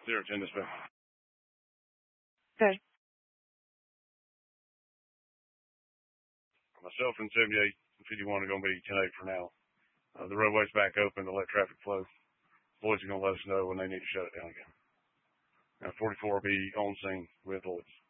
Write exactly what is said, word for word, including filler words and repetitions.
Zero ten dispatch. Okay. Myself and seventy-eight and fifty-one are going to be ten eight for now. Uh, the roadway's back open to let traffic flow. Boys are going to let us know when they need to shut it down again. Now forty-four will be on scene with Lloyd's.